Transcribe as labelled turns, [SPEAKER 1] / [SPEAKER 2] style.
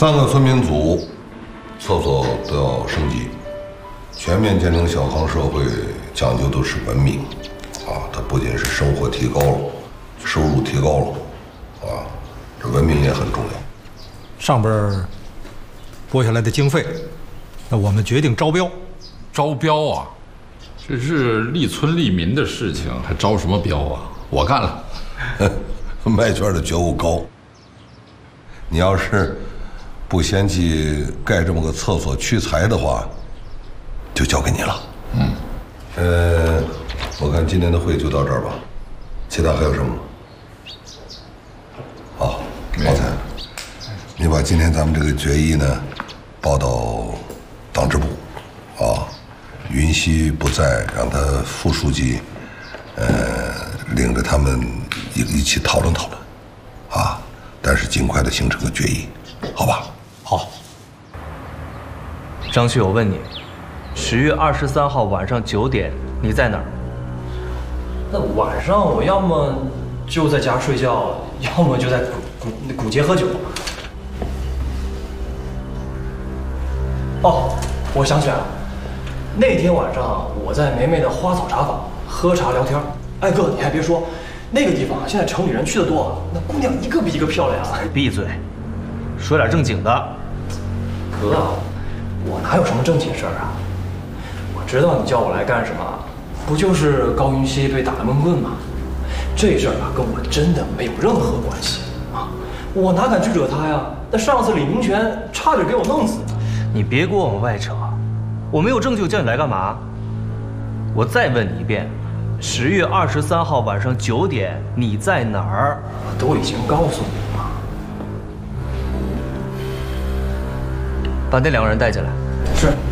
[SPEAKER 1] 3个村民组，厕所都要升级，全面建成小康社会，讲究的是文明，啊，它不仅是生活提高了，收入提高了，啊，这文明也很重要。
[SPEAKER 2] 上边拨下来的经费，那我们决定招标。
[SPEAKER 3] 招标啊，这是利村利民的事情，还招什么标啊？我干了。
[SPEAKER 1] 麦圈的觉悟高。你要是不嫌弃盖这么个厕所屈才的话，就交给你了。我看今天的会就到这儿吧，其他还有什么？好，毛才，你把今天咱们这个决议呢，报到党支部，啊，云溪不在，让他副书记，领着他们一起讨论讨论，啊，但是尽快的形成个决议，好吧？
[SPEAKER 2] 好。
[SPEAKER 4] 张旭，我问你，10月23号晚上9点你在哪儿？
[SPEAKER 5] 那晚上我要么就在家睡觉，要么就在古街喝酒。哦，我想起来了，那天晚上我在梅梅的花草茶坊喝茶聊天。哎哥，你还别说，那个地方现在城里人去的多，那姑娘一个比一个漂亮。
[SPEAKER 4] 闭嘴，说点正经的。
[SPEAKER 5] 哥，我哪有什么正经事儿啊？我知道你叫我来干什么，不就是高云溪被打了闷棍吗？这事儿啊，跟我真的没有任何关系啊！我哪敢去惹他呀？那上次李明权差点给我弄死。
[SPEAKER 4] 你别给我往外扯，我没有证据，叫你来干嘛？我再问你一遍，10月23号晚上9点你在哪儿？
[SPEAKER 5] 我都已经告诉你了。
[SPEAKER 4] 把那2个人带进来。
[SPEAKER 5] 是。